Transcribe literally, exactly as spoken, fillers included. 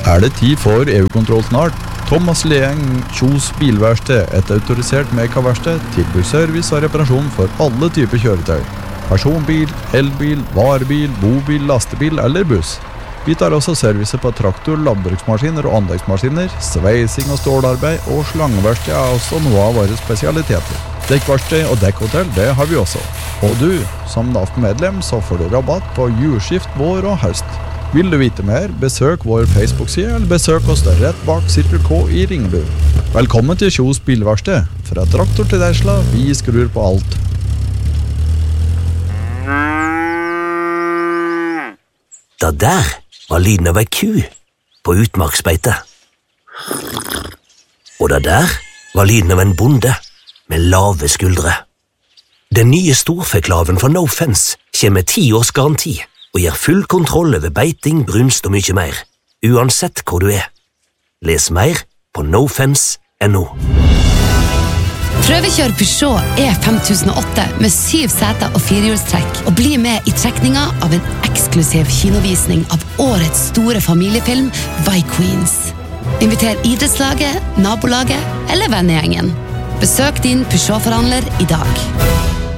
Er det tid for E U-kontroll snart? Thomas Leeng Kjos Bilverksted, et autorisert Meka-verksted, tilbyr service og reparasjon for alle typer kjøretøy. Personbil, elbil, varebil, bobil, lastebil eller buss. Vi tar også service på traktor, landbruksmaskiner og anleggsmaskiner, sveising og stålarbeid, og slangeverksted er også noe av våre spesialiteter. Dekkverksted og dekkhotell, det har vi også. Og du, som N A F-medlem, så får du rabatt på jordskift, vår og høst. Vil du vite mer, besøk vår Facebook-side, eller besøk oss der rett bak Circle K i Ringbu. Velkommen til Kjos Bilverksted. Fra traktor til Tesla, vi skrur på alt. Da der var lyden av ei ku på utmarksbeite. Og da der var lyden av en bonde med lave skuldre. Den nye storfeklaven fra No Fence kommer med ti års garanti og gir full kontroll over beiting, brunst og mye mer, uansett hvor du er. Les mer på nofence punktum no. Prøvekjør Peugeot E fem tusen og åtte med syv seter og firehjulstrekk, og bli med i trekninga av en eksklusiv kinovisning av årets store familiefilm Vi Queens. Inviter idrettslaget, nabolaget eller vennegjengen. Besøk din Peugeot-forhandler i dag.